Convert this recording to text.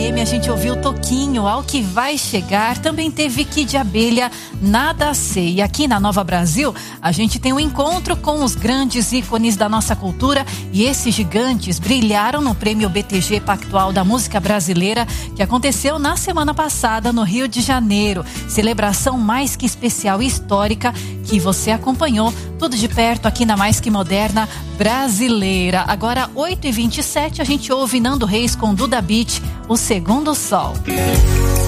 FM, a gente ouviu Toquinho, Ao Que Vai Chegar. Também teve Kid Abelha, Nada Sei. E aqui na Nova Brasil, a gente tem um encontro com os grandes ícones da nossa cultura. E esses gigantes brilharam no Prêmio BTG Pactual da Música Brasileira, que aconteceu na semana passada no Rio de Janeiro. Celebração mais que especial e histórica que você acompanhou tudo de perto aqui na Mais Que Moderna Brasileira. Agora 8h27, a gente ouve Nando Reis com Duda Beat, O Segundo Sol.